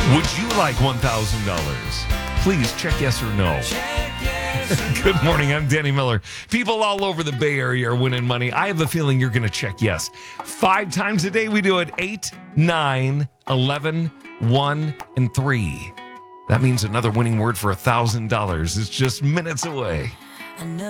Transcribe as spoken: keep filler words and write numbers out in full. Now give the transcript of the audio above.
Would you like one thousand dollars? Please check yes or no. Good morning. I'm Danny Miller. People all over the Bay Area are winning money. I have a feeling you're going to check yes. Five times a day we do it. eight, nine, eleven, one, and three. That means another winning word for one thousand dollars is just minutes away.